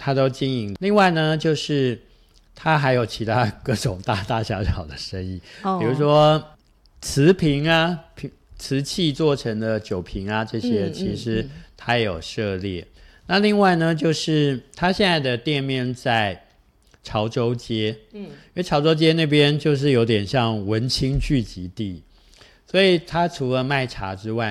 他都经营。另外呢，就是他还有其他各种大大小小的生意，比如说瓷瓶啊、瓷器做成的酒瓶啊，这些其实他也有涉猎。那另外呢，就是他现在的店面在潮州街，因为潮州街那边就是有点像文青聚集地，所以他除了卖茶之外